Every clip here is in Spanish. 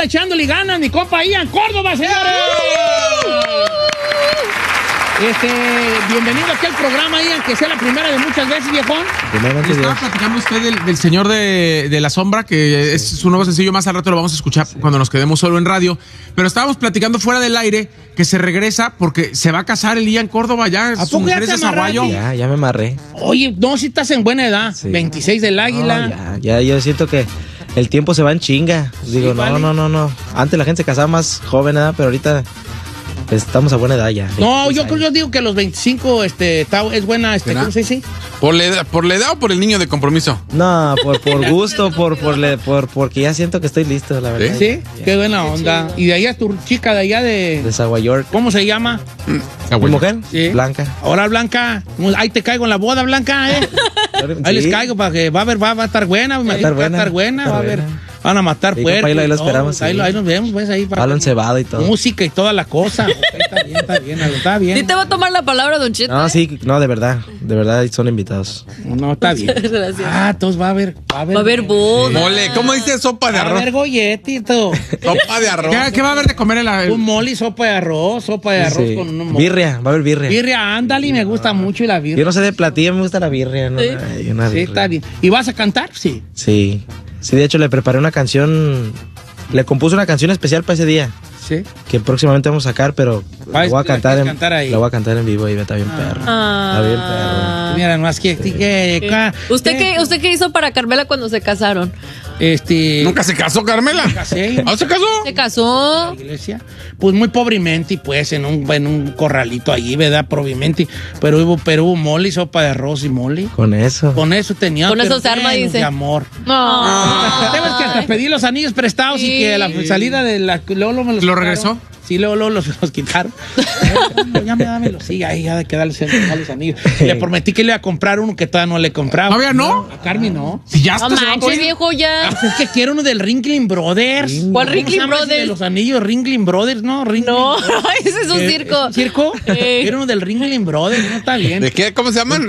anda echándole ganas mi compa Ian Córdoba, señores. Bienvenido aquí al programa, Ian, que sea la primera de muchas veces, viejón. Estaba platicando usted del señor de la sombra, que es su nuevo sencillo, más al rato lo vamos a escuchar cuando nos quedemos solo en radio, pero estábamos platicando fuera del aire que se regresa porque se va a casar el Ian Córdoba ya. ¿A poco ya te amarraste? Ya me amarré. Oye, no, si estás en buena edad, sí. 26 del Águila. No, ya yo siento que el tiempo se va en chinga. Digo, sí, vale. No. Antes la gente se casaba más joven, ¿verdad? Pero ahorita estamos a buena edad ya. No, yo digo que los 25 es buena, ¿cómo se dice? ¿Por la edad o por el niño de compromiso? No, por gusto, porque ya siento que estoy listo, la verdad. ¿Sí? Qué buena onda. Qué y de allá es tu chica de allá de Sagua York. ¿Cómo se llama? ¿Mi mujer? Sí. Blanca. Ahora Blanca, ahí te caigo en la boda, Blanca, ¿eh? Ahí les caigo para que va a estar buena, va a estar buena, va a ver. Van a matar puercos. Ahí lo esperamos. Ahí nos vemos, pues, ahí. Palo encebado y todo. Música y toda la cosa. Está bien. ¿Sí te va a tomar la palabra, Don Cheto? No, sí, no, de verdad son invitados. No, está bien. Gracias. Entonces va a haber boda. Mole, ¿cómo dice sopa de arroz? Va a haber golletito. Sopa de arroz. ¿Qué va a haber de comer en la...? Un mole y sopa de arroz sí. Con un mole. Birria, va a haber birria. Birria, ándale, me gusta mucho y la birria. Yo no sé de platillo, me gusta la birria. ¿No? Sí, sí, está bien. ¿Y vas a cantar? Sí. Sí, de hecho le preparé una canción, le compuse una canción especial para ese día. Sí. Que próximamente vamos a sacar, pero la voy a cantar en vivo y está bien perro. Está bien perro. Mira, más que ¿Usted qué hizo para Carmela cuando se casaron? ¿Nunca se casó, Carmela? ¿Se casó? ¿Se casó? ¿Se casó? En la iglesia. Pues muy pobremente, pues, en un corralito allí, ¿verdad? Pobremente. Pero hubo mole y sopa de arroz y mole. Con eso tenía. Con eso se arma, dice. De amor. No. Tenemos que hasta pedí los anillos prestados y que a la salida de la... Luego me los ¿Lo regresó? Sí, luego los quitaron. Ya dámelo. Sí, ahí ya de que darle los anillos. Le prometí que le iba a comprar uno que todavía no le compraba. ¿Todavía no? A Carmen no. Si ya está. No manches, viejo, ya. Es que quiero uno del Ringling Brothers. ¿Cuál Ringling Brothers? De los anillos, Ringling Brothers, ¿no? No, ese es un circo. ¿Circo? Quiero uno del Ringling Brothers, no está bien. ¿De qué? ¿Cómo se llaman?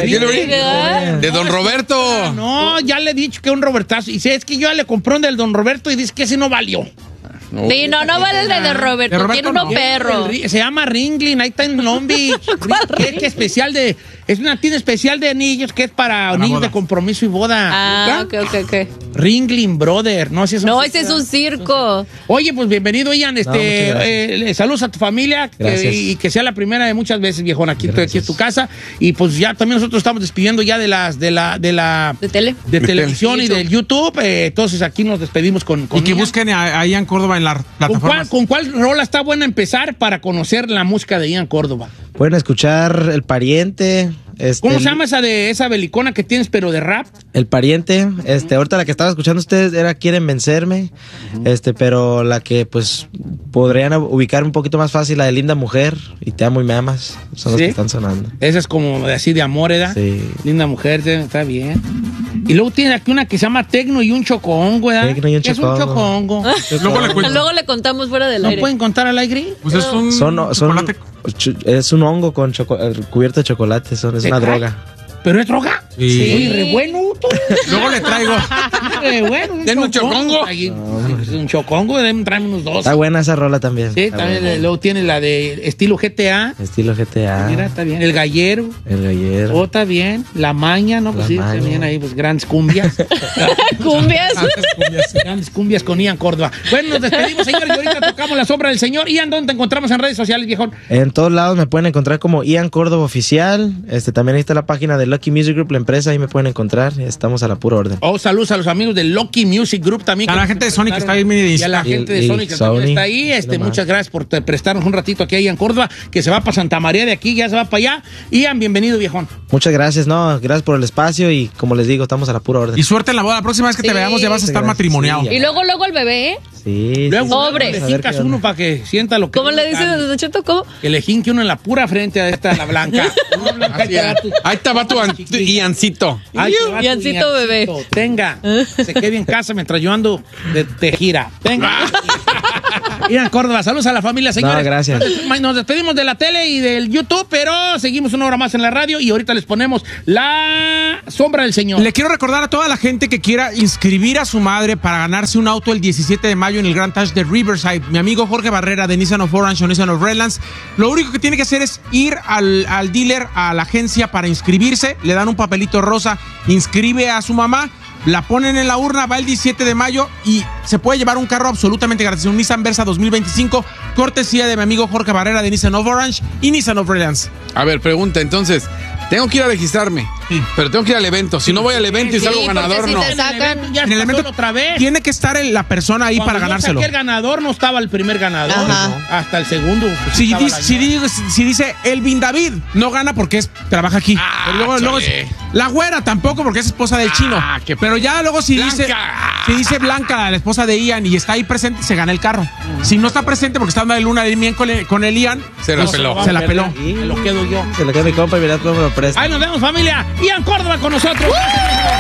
De Don Roberto. No, ya le he dicho que es un Robertazo. Y es que yo ya le compré un del Don Roberto y dice que ese no valió. Sí, no vale el de Roberto. Tiene uno perro. Se llama Ringling, ahí está en Long Beach. ¿Qué especial de... Es una tienda especial de anillos que es para niños bodas. De compromiso y boda. Ok. Ringling Brother. No, ese es un circo. Oye, pues bienvenido, Ian. Saludos a tu familia y que sea la primera de muchas veces, viejón. Aquí es tu casa. Y pues ya también nosotros estamos despidiendo ya de televisión y del YouTube. Entonces aquí nos despedimos con y que Ian. Busquen a Ian Córdoba en la plataforma. ¿Con cuál rola está buena empezar para conocer la música de Ian Córdoba? Pueden escuchar El Pariente. ¿Cómo se llama esa belicona que tienes, pero de rap? El Pariente. Ahorita la que estaba escuchando ustedes era Quieren Vencerme. Pero la que pues podrían ubicar un poquito más fácil, la de Linda Mujer y Te Amo y Me Amas. Son las que están sonando. Esa es como así de amor, ¿verdad? Sí. Linda Mujer, está bien. Y luego tiene aquí una que se llama Tecno y un Chocongo, ¿verdad? Tecno y un Chocongo. Es un Chocongo. Luego le contamos fuera del aire. ¿No pueden contar al aire? Pues es un chocolate. Es un hongo con cubierto de chocolate. Es una droga. ¿Pero es droga? Sí. Re bueno. Luego le traigo. Bueno. Denme un chocongo. Un chocongo, tráeme unos dos. Está buena esa rola también. Sí, también. Buena. Luego tiene la de estilo GTA. Estilo GTA. Mira, está bien. El Gallero. Oh, está bien. La Maña, ¿no? Pues sí, también ahí, pues grandes cumbias. Grandes cumbias con Ian Córdoba. Bueno, nos despedimos, señor, y ahorita tocamos La Sombra del Señor. Ian, ¿dónde te encontramos en redes sociales, viejón? En todos lados me pueden encontrar como Ian Córdoba Oficial. También ahí está la página de Lucky Music Group, la empresa, ahí me pueden encontrar. Estamos a la pura orden. Saludos a los amigos de Lucky Music Group también. A la gente de Sonic que está ahí. Y a la gente de Sonic que también está ahí. Muchas gracias por prestarnos un ratito aquí a Ian Córdoba, que se va para Santa María de aquí, ya se va para allá. Ian, bienvenido, viejón. Muchas gracias, gracias por el espacio y como les digo, estamos a la pura orden. Y suerte en la boda. La próxima vez que te veamos ya vas a estar matrimoniado. Y luego el bebé, ¿eh? Sí. Luego le jincas uno para que sienta lo que... ¿Cómo le dice Don Cheto? ¿Cómo? Que le jinque uno en la pura frente a la blanca. Ahí te va tu Iancito. Iancito bebé. Tenga. Se quede en casa mientras yo ando de gira. Venga. Ian Córdoba, saludos a la familia, señores. Gracias. Nos despedimos de la tele y del YouTube, pero seguimos una hora más en la radio y ahorita les ponemos La Sombra del Señor. Le quiero recordar a toda la gente que quiera inscribir a su madre para ganarse un auto el 17 de mayo mayo en el Grand Touch de Riverside. Mi amigo Jorge Barrera de Nissan of Orange o Nissan of Redlands. Lo único que tiene que hacer es ir al dealer, a la agencia para inscribirse. Le dan un papelito rosa, inscribe a su mamá. La ponen en la urna, va el 17 de mayo y se puede llevar un carro absolutamente gratis. Un Nissan Versa 2025, cortesía de mi amigo Jorge Barrera de Nissan of Orange y Nissan of Redlands. A ver, pregunta, entonces, tengo que ir a registrarme, pero tengo que ir al evento. Si no voy al evento y salgo ganador, si no. te sacan, En el evento otra vez. tiene que estar la persona ahí para ganárselo. Cuando el ganador no estaba el primer ganador, hasta el segundo. Si dice Elvin David, no gana porque Ah, trabaja aquí. Pero luego la güera tampoco porque es esposa del chino. Pero ya luego si dice Blanca, la esposa de Ian, y está ahí presente, se gana el carro. Si no está presente porque está dando de luna de miel con el Ian, se la peló. Se la peló. Me lo quedo yo. Se lo queda mi compa y mirad cómo me lo presta. Ahí nos vemos, familia. Ian Córdoba con nosotros.